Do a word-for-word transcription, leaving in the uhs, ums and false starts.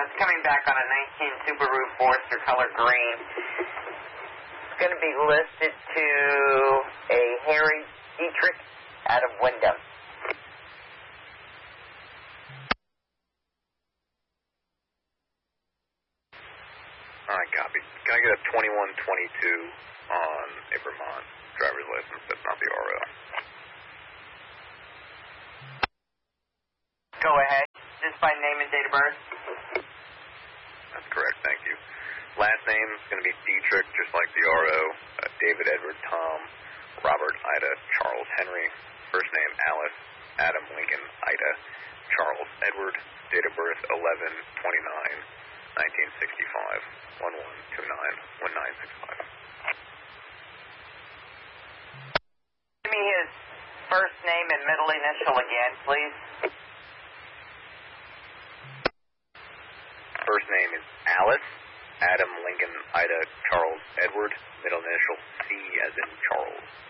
That's coming back on a nineteen Subaru Forester color green. It's going to be listed to a Harry Dietrich out of Wyndham. All right, copy. Can I get a twenty-one twenty-two on a Vermont driver's license? That's not the R O. Go ahead. Just by name and date of birth? That's correct, thank you. Last name is going to be Dietrich, just like the R O. Uh, David, Edward, Tom, Robert, Ida, Charles, Henry. First name Alice, Adam, Lincoln, Ida, Charles, Edward. Date of birth eleven twenty-nine nineteen sixty-five. one one two nine one nine six five. Give me his first name and middle initial again, please. First name is Alice, Adam, Lincoln, Ida, Charles, Edward. Middle initial C as in Charles.